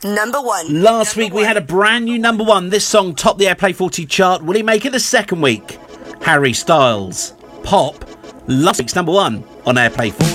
Number 1. Last week we had a brand new number 1. This song topped the Airplay 40 chart. Will he make it the second week? Harry Styles, Pop, last week's number 1 on Airplay 40.